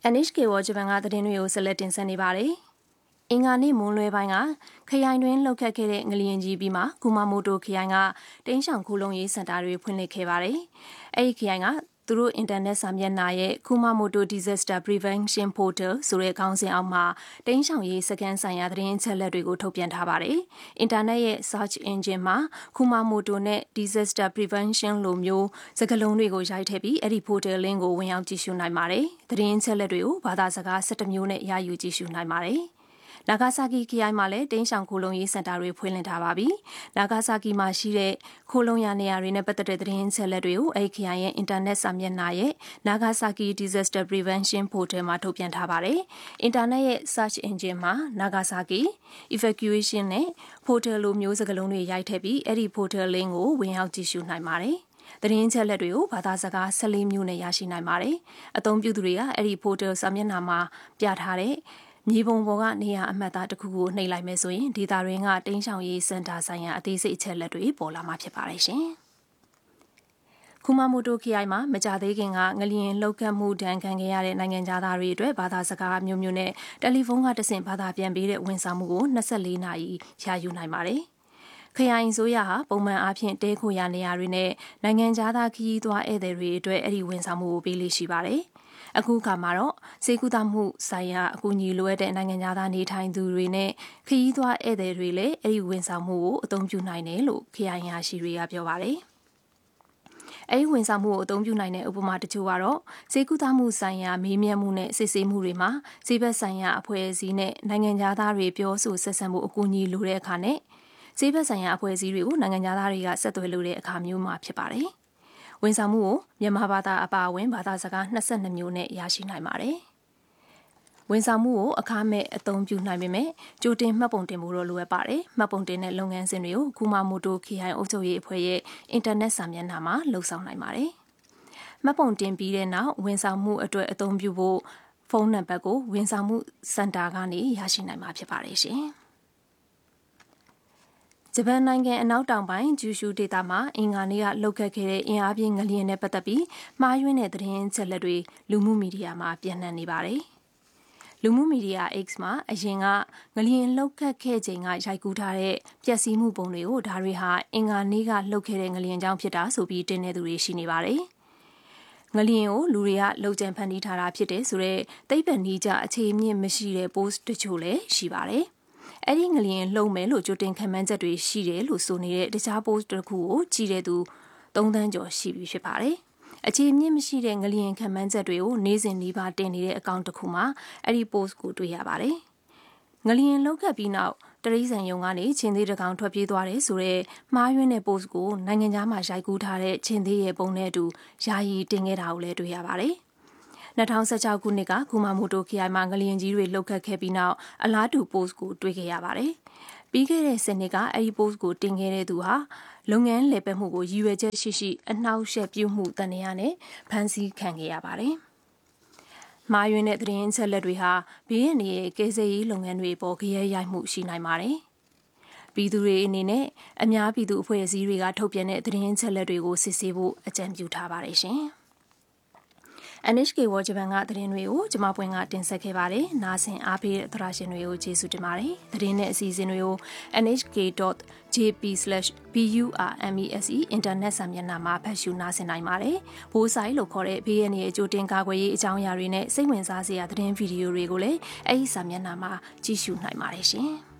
NHK ဝဂျပန်ကသတင်းတွေကိုဆက်လက်တင်ဆက်နေပါတယ်။အင်္ဂါနေ့မွန်းလွဲပိုင်းကခရိုင်တွင်းလှုပ်ခတ်ခဲ့တဲ့ငလျင်ကြီးပြီးမှကူမာမိုတိုခရိုင်ကတင်းရှောင်ခိုလုံရေးစင်တာတွေဖွင့်လှစ်ခဲ့ပါတယ်။အဲဒီခရိုင်ကသူတို့အင်တာနက်စာမျက်နှာရဲ့ Kumamoto Disaster Prevention Portal ဆိုတဲ့ခေါင်းစဉ်အောက်မှာတင်းရှောင်ရေးစကန်ဆိုင်ရာသတင်းအချက်အလက်တွေကိုထုတ်ပြန်ထားပါတယ်။အင်တာနက်ရဲ့ search engine မှာ Kumamoto နဲ့ Disaster Prevention လိုမျိုးစကားလုံးတွေကိုရိုက်ထည့်ပြီးအဲ့ဒီ portal link ကိုဝင်ရောက်ကြည့်ရှုနိုင်ပါတယ်။သတင်းအချက်အလက်တွေကိုဘာသာစကား17မျိုးနဲ့ရယူကြည့်ရှုနိုင်ပါတယ်။နာဂါဆာကီခရိုင်မှာလည်းတင်းရှောင်ခိုလုံရေးစင်တာတွေဖွင့်လှစ်ထားပါပြီ။နာဂါဆာကီမှာရှိတဲ့ခိုလုံရနေရာတွေနဲ့ပတ်သက်တဲ့သတင်းချက်လက်တွေကိုအဲဒီခရိုင်ရဲ့အင်တာနက်စာမျက်နှာရဲ့နာဂါဆာကီ Disaster Prevention Portal မှာထုတ်ပြန်ထားပါတယ်။အင်တာနက်ရဲ့ search engine မှာနာဂါဆာကီ evacuation နဲ့ portal လိုမျိုးစကားလုံးတွေရိုက်ထည့်ပြီးအဲဒီ portal link ကိုဝင်ရောက်ကြည့်ရှုနိုင်ပါတယ်။သတင်းချက်လက်တွေကိုဘာသာစကား14မျိုးနဲ့ရရှိနိုင်ပါတယ်။အသုံးပြုသူတွေကအဲဒီ portal စာမျက်နှာမှာပြထားတဲ့မြေပုံပေါ်ကနေရာအမှတ်သားတစ်ခုကိုနှိပ်လိုက်မယ်ဆိုရင်ဒေတာရင်းကတင်းရှောင်ရေးစင်တာဆိုင်ရာအသေးစိတ်အချက်လက်တွေပေါ်လာမှာဖြစ်ပါတယ်ရှင်။ကူမာမိုတိုခရိုင်မှာမကြသေးခင်ကငလျင်လှုပ်ခတ်မှုဒဏ်ခံခဲ့ရတဲ့နိုင်ငံသားတွေအတွက်ဘာသာစကားမျိုးမျိုးနဲ့တယ်လီဖုန်းကတဆင့်ဘာသာပြန်ပေးတဲ့ဝန်ဆောင်မှုကို24နာရီရယူနိုင်ပါတယ်။ခရိုင်ဆိုရဟာပုံမှန်အားဖြင့်တဲခိုရနေရာတွေနဲ့နိုင်ငံသားခရီးသွားဧည့်သည်တွေအတွက်အဲ့ဒီဝန်ဆောင်မှုကိုပေးလိရှိပါတယ်။အခုအခါမှာတော့စေကူတာမှုဆိုင်ရာအကူအညီလိုအပ်တဲ့နိုင်ငံသားနေထိုင်သူတွေနဲ့ခရီးသွားဧည့်သည်တွေလည်းအဲ့ဒီဝန်ဆောင်မှုကိုအသုံးပြုနိုင်တယ်လို့ခရိုင်ရာရှိတွေကပြောပါတယ်။အဲဒီဝန်ဆောင်မှုကိုအသုံးပြုနိုင်တဲ့ဥပမာတချို့ကတော့စေကူတာမှုဆိုင်ရာမေးမြန်းမှုနဲ့စစ်ဆေးမှုတွေမှာဈေးဘက်ဆိုင်ရာအဖွဲ့အစည်းနဲ့နိုင်ငံသားတွေပြောဆိုဆက်ဆံမှုအကူအညီလိုတဲ့အခါနဲ့ဈေးဘက်ဆိုင်ရာအဖွဲ့အစည်းတွေကိုနိုင်ငံသားတွေကဆက်သွယ်လို့တဲ့အခါမျိုးမှာဖြစ်ပါတယ်။ဝန်ဆောင်မှုကိုမြန်မာဘာသာအပါအဝင်ဘာသာစကား22မျိုးနဲ့ရရှိနိုင်ပါတယ်။ဝန်ဆောင်မှုကိုအခမဲ့အသုံးပြုနိုင်ပေမဲ့ကြိုတင်မှတ်ပုံတင်ဖို့တော့လိုအပ်ပါတယ်။မှတ်ပုံတင်တဲ့လုပ်ငန်းစဉ်တွေကိုကူမာမိုတိုခရိုင်အုပ်ချုပ်ရေးအဖွဲ့ရဲ့အင်တာနက်စာမျက်နှာမှာလှုပ်ဆောင်နိုင်ပါတယ်။မှတ်ပုံတင်ပြီးတဲ့နောက်ဝန်ဆောင်မှုအတွက်အသုံးပြုဖို့ဖုန်းနံပါတ်ကိုဝန်ဆောင်မှုစင်တာကနေရရှိနိုင်မှာဖြစ်ပါတယ်ရှင်။ဂျပန်နိုင်ငံအနောက်တောင်ပိုင်းဂျူရှူဒေသမှာအင်္ဂါနေ့ကလှုပ်ခတ်ခဲ့တဲ့အင်အားပြင်းငလျင်နဲ့ပတ်သက်ပြီးမှားယွင်းတဲ့သတင်းချက်လက်တွေလူမှုမီဒီယာမှာပြန့်နှံ့နေပါတယ်။လူမှုမီဒီယာ X မှာအရင်ကငလျင်လှုပ်ခတ်ခဲ့ချိန်ကရိုက်ကူးထားတဲ့ပျက်စီးမှုပုံတွေကိုဒါတွေဟာအင်္ဂါနေ့ကလှုပ်ခဲ့တဲ့ငလျင်ကြောင့်ဖြစ်တာဆိုပြီးတင်နေသူတွေရှိနေပါတယ်။ငလျင်ကိုလူတွေကလှုပ်ကြံဖန်တီးထားတာဖြစ်တဲ့ဆိုတော့သိပ္ပံနည်းကျအခြေအမြင့်မရှိတဲ့ post တချို့လည်းရှိပါတယ်။အဲ့ဒီငလျင်လှုပ်မယ်လို့ကြိုတင်ခံမှန်းချက်တွေရှိတယ်လို့ဆိုနေတဲ့တခြား post တစ်ခုကိုကြည့်တဲ့သူ3သန်းကျော်ရှိပြီဖြစ်ပါတယ်။အခြေအမြင့်မရှိတဲ့ငလျင်ခံမှန်းချက်တွေကိုနေ့စဉ်နှီးပါတင်နေတဲ့အကောင့်တစ်ခုမှာအဲ့ဒီ post ကိုတွေ့ရပါတယ်။ငလျင်လှုပ်ခတ်ပြီးနောက်တရိษံယုံကနေချင်းသေးတကောင်ထွက်ပြေးသွားတယ်ဆိုတော့မှားယွင်းတဲ့ post ကိုနိုင်ငံသားမှာရိုက်ကူးထားတဲ့ချင်းသေးရဲ့ပုံနဲ့အတူယာယီတင်ခဲ့တာကိုလည်းတွေ့ရပါတယ်။2016ခုနှစ်ကကူမာမိုတိုခရိုင်မှာငလျင်ကြီးတွေလှုပ်ခတ်ခဲ့ပြီးနောက်အလားတူ post ကိုတွေ့ခဲ့ရပါတယ်။ပြီးခဲ့တဲ့စနေကအဲဒီ post ကိုတင်ခဲ့တဲ့သူဟာလုပ်ငန်းလည်ပတ်မှုကိုရည်ရွယ်ချက်ရှိအနှောက်အယှက်ပြုမှုတန်ရာနဲ့ဖမ်းဆီးခံခဲ့ရပါတယ်။မှားယွင်းတဲ့သတင်းချက်လက်တွေဟာဘေးရန်ရဲ့ကယ်ဆယ်ရေးလုပ်ငန်းတွေပေါ်ကြရဲရိုက်မှုရှိနိုင်ပါတယ်။ပြည်သူတွေအနေနဲ့အများပြည်သူအဖွဲ့အစည်းတွေကထုတ်ပြန်တဲ့သတင်းချက်လက်တွေကိုစစ်ဆေးဖို့အကြံပြုထားပါတယ်ရှင်။ NHK ဝဂျပန်ကသတင်းတွေကိုကျွန်မပွင့်ကတင်ဆက်ခဲ့ပါတယ်။နားဆင်အားပေးတဲ့သရရှင်တွေကိုကျေးဇူးတင်ပါတယ်။သတင်းနဲ့အစီအစဉ်တွေကို nhk.jp/burmese အင်တာနက်စာမျက်နှာမှာဖတ်ရှုနားဆင်နိုင်ပါတယ်။ဘိုးဆိုင်လို့ခေါ်တဲ့ဘေးရန်ရဲ့အကျိုးတင်ကာကွယ်ရေးအကြောင်းအရာတွေနဲ့စိတ်ဝင်စားစရာသတင်းဗီဒီယိုတွေကိုလည်းအဲဒီစာမျက်နှာမှာကြည့်ရှုနိုင်ပါတယ်ရှင်။